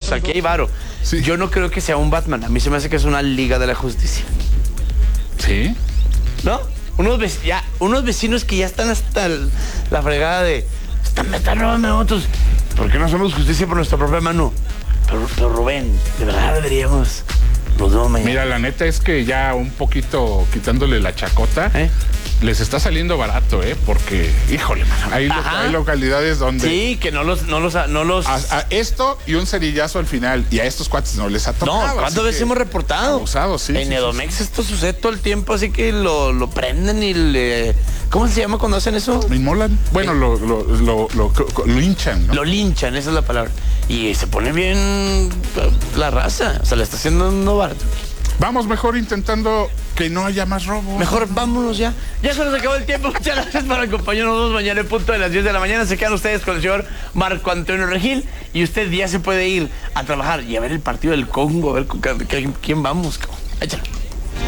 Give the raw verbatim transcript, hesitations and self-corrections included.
sea, aquí hay varo. Sí. Yo no creo que sea un Batman. A mí se me hace que es una Liga de la Justicia. ¿Sí? ¿No? Unos, vec ya, unos vecinos que ya están hasta el, la fregada de... Están, están robando autos. ¿Por qué no hacemos justicia por nuestra propia mano? Pero, pero Rubén, de verdad deberíamos... Nos vemos mañana. Mira, la neta es que ya un poquito quitándole la chacota, ¿Eh? les está saliendo barato, ¿eh? Porque, híjole, man, hay, lo, hay localidades donde... Sí, que no los... No los, no los... A, a esto y un cerillazo al final. Y a estos cuates no les ha tocado. No, ¿cuántas veces hemos reportado? Abusados, sí. En sí, Edomex sí, sí. esto sucede todo el tiempo, así que lo, lo prenden y le... ¿Cómo se llama cuando hacen eso? ¿Lo inmolan? Bueno, lo, lo, lo, lo, lo, lo hinchan, ¿no? Lo linchan, esa es la palabra. Y se pone bien la raza. O sea, le está haciendo un barato. Vamos mejor intentando que no haya más robo. Mejor vámonos ya. Ya se nos acabó el tiempo. Muchas gracias por acompañarnos mañana en punto de las diez de la mañana. Se quedan ustedes con el señor Marco Antonio Regil. Y usted ya se puede ir a trabajar y a ver el partido del Congo. A ver con quién vamos. Échale.